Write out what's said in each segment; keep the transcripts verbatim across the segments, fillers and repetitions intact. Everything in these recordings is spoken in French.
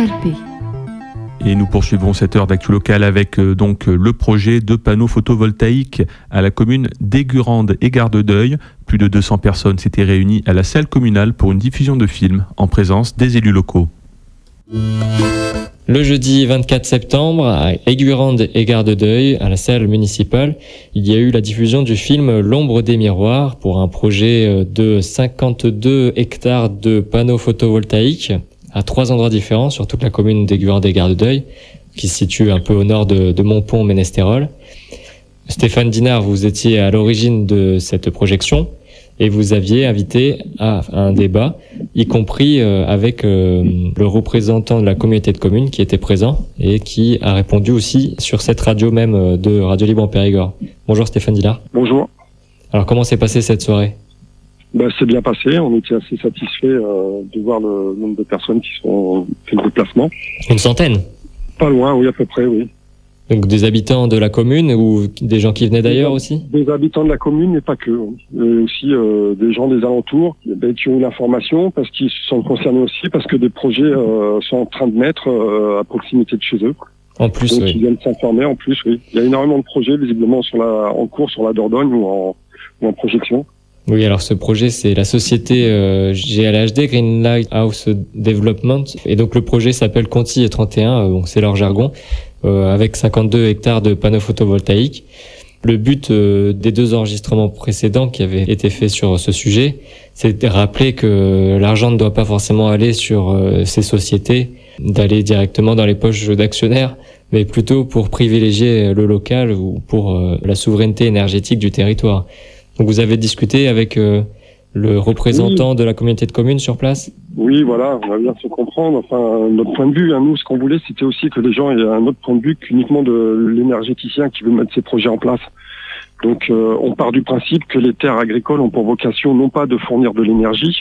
Calpé. Et nous poursuivons cette heure d'actu locale avec euh, donc le projet de panneaux photovoltaïques à la commune d'Aigurande et Gardedeuil. Plus de deux cents personnes s'étaient réunies à la salle communale pour une diffusion de films en présence des élus locaux. Le jeudi vingt-quatre septembre, à Aigurande et Gardedeuil, à la salle municipale, il y a eu la diffusion du film L'ombre des miroirs pour un projet de cinquante-deux hectares de panneaux photovoltaïques à trois endroits différents sur toute la commune d'Aigurande et Gardedeuil, qui se situe un peu au nord de, de Montpont-Ménestérol. Stéphane Dinard, vous étiez à l'origine de cette projection et vous aviez invité à un débat, y compris avec le représentant de la communauté de communes qui était présent et qui a répondu aussi sur cette radio même de Radio Libre en Périgord. Bonjour Stéphane Dinard. Bonjour. Alors comment s'est passée cette soirée ? Ben, c'est bien passé, on était assez satisfaits euh, de voir le nombre de personnes qui sont fait le déplacement. Une centaine ? Pas loin, oui, à peu près, oui. Donc des habitants de la commune ou des gens qui venaient d'ailleurs des, aussi ? Des habitants de la commune, mais pas que. Et aussi euh, des gens des alentours ben, qui ont eu l'information parce qu'ils sont concernés aussi, parce que des projets euh, sont en train de naître euh, à proximité de chez eux. En plus, Donc oui. ils viennent s'informer, en plus, oui. Il y a énormément de projets, visiblement, sur la, en cours sur la Dordogne ou en, ou en projection. Oui, alors ce projet, c'est la société euh, G L H D, Green Lighthouse Development. Et donc le projet s'appelle Conti trente et un, euh, donc c'est leur jargon, euh, avec cinquante-deux hectares de panneaux photovoltaïques. Le but euh, des deux enregistrements précédents qui avaient été faits sur ce sujet, c'est de rappeler que l'argent ne doit pas forcément aller sur euh, ces sociétés, d'aller directement dans les poches d'actionnaires, mais plutôt pour privilégier le local ou pour euh, la souveraineté énergétique du territoire. Donc vous avez discuté avec euh, le représentant oui. de la communauté de communes sur place ? Oui, voilà, on va bien se comprendre. Enfin, notre point de vue, hein, nous, ce qu'on voulait, c'était aussi que les gens aient un autre point de vue qu'uniquement de l'énergéticien qui veut mettre ses projets en place. Donc, euh, on part du principe que les terres agricoles ont pour vocation non pas de fournir de l'énergie,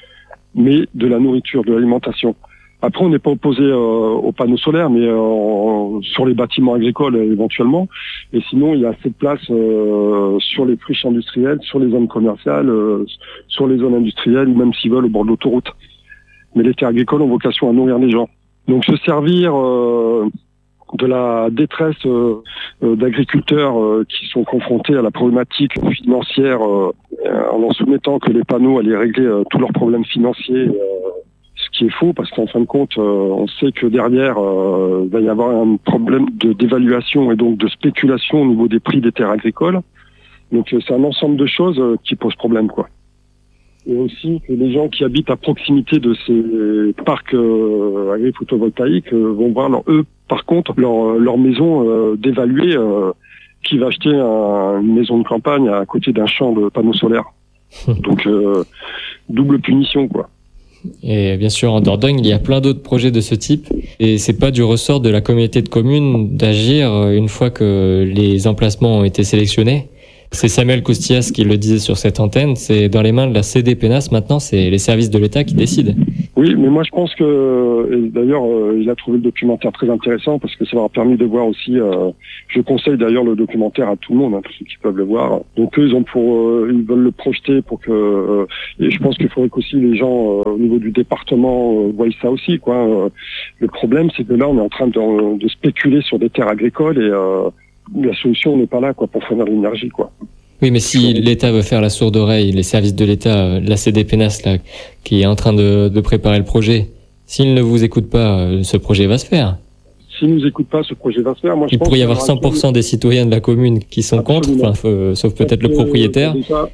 mais de la nourriture, de l'alimentation. Après, on n'est pas opposé euh, aux panneaux solaires, mais euh, sur les bâtiments agricoles euh, éventuellement. Et sinon, il y a assez de place euh, sur les friches industrielles, sur les zones commerciales, euh, sur les zones industrielles, ou même s'ils veulent au bord de l'autoroute. Mais les terres agricoles ont vocation à nourrir les gens. Donc, se servir euh, de la détresse euh, euh, d'agriculteurs euh, qui sont confrontés à la problématique financière, euh, en en soumettant que les panneaux allaient régler euh, tous leurs problèmes financiers. Euh, Ce qui est faux, parce qu'en fin de compte, euh, on sait que derrière, euh, il va y avoir un problème de d'évaluation et donc de spéculation au niveau des prix des terres agricoles. Donc euh, c'est un ensemble de choses euh, qui posent problème, quoi. Et aussi que les gens qui habitent à proximité de ces parcs euh, agri-photovoltaïques euh, vont voir, leur, eux, par contre, leur, leur maison euh, dévaluée. Euh, qui va acheter un, une maison de campagne à côté d'un champ de panneaux solaires. Donc euh, double punition, quoi. Et bien sûr, en Dordogne, il y a plein d'autres projets de ce type. Et c'est pas du ressort de la communauté de communes d'agir une fois que les emplacements ont été sélectionnés. C'est Samuel Costias qui le disait sur cette antenne. C'est dans les mains de la C D P N A S maintenant, c'est les services de l'État qui décident. Oui, mais moi je pense que, et d'ailleurs, euh, il a trouvé le documentaire très intéressant parce que ça leur a permis de voir aussi, euh, je conseille d'ailleurs le documentaire à tout le monde, hein, pour ceux qui peuvent le voir. Donc eux, ils ont pour, euh, ils veulent le projeter pour que, euh, et je pense qu'il faudrait qu'aussi les gens euh, au niveau du département euh, voient ça aussi, quoi. Euh, le problème, c'est que là, on est en train de, de spéculer sur des terres agricoles et euh, la solution n'est pas là, quoi, pour fournir l'énergie, quoi. Oui, mais si l'État veut faire la sourde oreille, les services de l'État, la C D P N A S, là, qui est en train de, de préparer le projet, s'ils ne vous écoutent pas, ce projet va se faire. S'ils ne nous écoutent pas, ce projet va se faire. Moi, je Il pense pourrait y avoir cent pour cent des citoyens de la commune qui sont Absolument. contre, enfin, euh, sauf peut-être le propriétaire, déjà...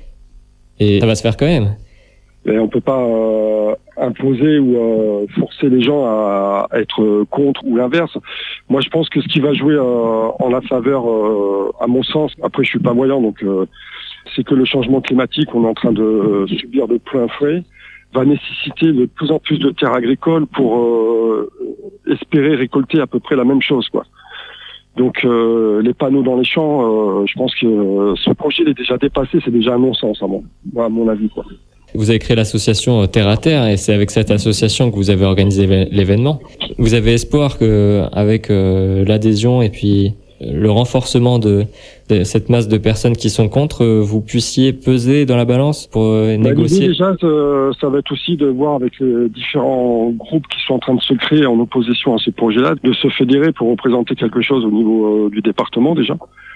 et ça va se faire quand même. Mais on peut pas euh, imposer ou euh, forcer les gens à, à être contre ou l'inverse. Moi, je pense que ce qui va jouer euh, en la faveur, euh, à mon sens, après je suis pas voyant, donc euh, c'est que le changement climatique, on est en train de euh, subir de plein fouet, va nécessiter de plus en plus de terres agricoles pour euh, espérer récolter à peu près la même chose, quoi. Donc euh, les panneaux dans les champs, euh, je pense que euh, ce projet il est déjà dépassé, c'est déjà un non-sens à mon, à mon avis, quoi. Vous avez créé l'association Terre à Terre et c'est avec cette association que vous avez organisé l'événement. Vous avez espoir que, avec euh, l'adhésion et puis le renforcement de, de cette masse de personnes qui sont contre, vous puissiez peser dans la balance pour euh, bah, négocier? L'idée déjà, ça, ça va être aussi de voir avec les différents groupes qui sont en train de se créer en opposition à ce projet-là, de se fédérer pour représenter quelque chose au niveau euh, du département déjà,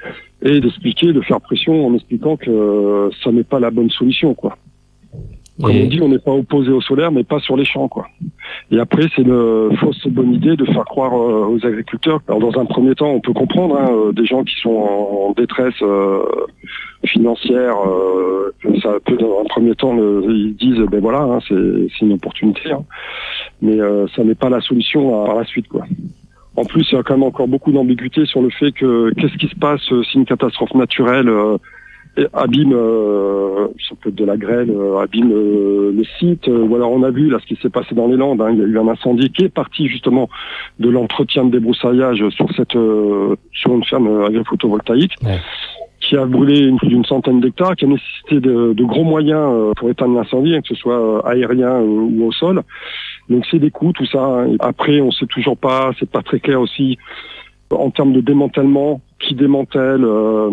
et d'expliquer, de faire pression en expliquant que euh, ça n'est pas la bonne solution, quoi. Comme Et... on dit, on n'est pas opposé au solaire, mais pas sur les champs, quoi. Et après, c'est une fausse bonne idée de faire croire euh, aux agriculteurs. Alors, dans un premier temps, on peut comprendre hein, euh, des gens qui sont en, en détresse euh, financière. Euh, ça peut, dans un premier temps, le, ils disent, ben voilà, hein, c'est, c'est une opportunité. Hein. Mais euh, ça n'est pas la solution à, par la suite, quoi. En plus, il y a quand même encore beaucoup d'ambiguïté sur le fait que qu'est-ce qui se passe si une catastrophe naturelle euh, abîme, euh, ça peut être de la grêle, euh, abîme euh, le site. Euh, ou alors on a vu là ce qui s'est passé dans les Landes. Hein, il y a eu un incendie qui est parti justement de l'entretien de débroussaillage sur cette euh, sur une ferme agri-photovoltaïque, ouais. qui a brûlé une, plus d'une centaine d'hectares, qui a nécessité de, de gros moyens euh, pour éteindre l'incendie, que ce soit euh, aérien ou, ou au sol. Donc c'est des coûts, tout ça. Hein. Et après, on sait toujours pas, c'est pas très clair aussi en termes de démantèlement, qui démantèle. Euh,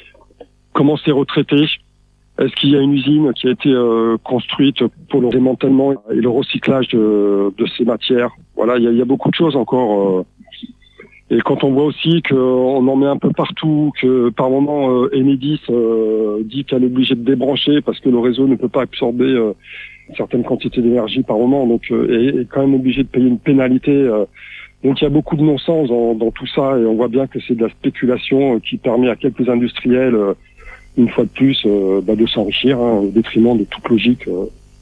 Comment c'est retraité? Est-ce qu'il y a une usine qui a été euh, construite pour le démantèlement et le recyclage de, de ces matières? Voilà, il y a, il y a beaucoup de choses encore. Euh, et quand on voit aussi qu'on en met un peu partout, que par moment euh, Enedis euh, dit qu'elle est obligée de débrancher parce que le réseau ne peut pas absorber euh, certaines quantités d'énergie par moment, donc euh, est, est quand même obligé de payer une pénalité. Euh, donc il y a beaucoup de non-sens dans, dans tout ça et on voit bien que c'est de la spéculation euh, qui permet à quelques industriels euh, une fois de plus, euh, bah, de s'enrichir hein, au détriment de toute logique euh,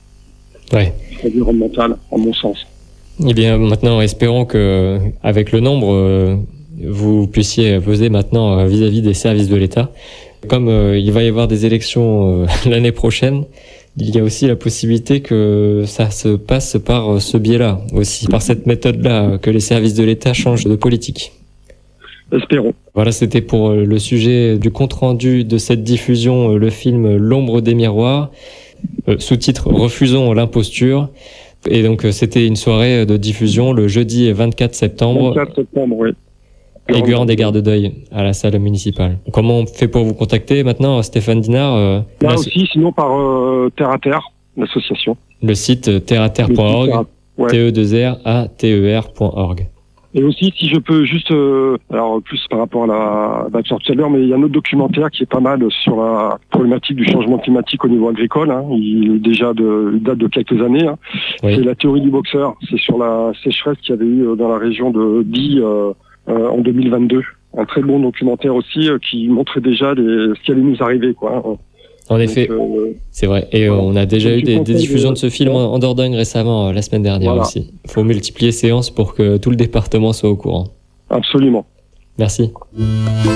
ouais. environnementale, en mon sens. Eh bien, maintenant, espérons que, avec le nombre, euh, vous puissiez peser maintenant euh, vis-à-vis des services de l'État. Comme euh, il va y avoir des élections euh, l'année prochaine, il y a aussi la possibilité que ça se passe par ce biais-là, aussi par cette méthode-là, que les services de l'État changent de politique. Espérons. Voilà, c'était pour le sujet du compte-rendu de cette diffusion, le film L'ombre des miroirs, euh, sous-titre Refusons l'imposture. Et donc, c'était une soirée de diffusion le jeudi vingt-quatre septembre. vingt-quatre septembre, oui. Et Guérande et Gardedeuil, à la salle municipale. Comment on fait pour vous contacter maintenant, Stéphane Dinard? euh, Là aussi, sinon par euh, Terre à Terre, l'association. Le site terre à terre point org, ouais. T E deux R A T E R point org. Et aussi, si je peux juste, euh, alors plus par rapport à la, bah, tout à l'heure, mais il y a un autre documentaire qui est pas mal sur la problématique du changement climatique au niveau agricole. Hein. Il est déjà de, il date de quelques années. Hein. Oui. C'est la théorie du boxeur. C'est sur la sécheresse qu'il y avait eu dans la région de Die euh, euh, en deux mille vingt-deux. Un très bon documentaire aussi euh, qui montrait déjà les, ce qui allait nous arriver, quoi. Hein. En effet, donc, euh, c'est vrai. Et voilà. On a déjà donc, eu des, des diffusions de... de ce film en, en Dordogne récemment, euh, la semaine dernière voilà. aussi. Il faut multiplier séances pour que tout le département soit au courant. Absolument. Merci.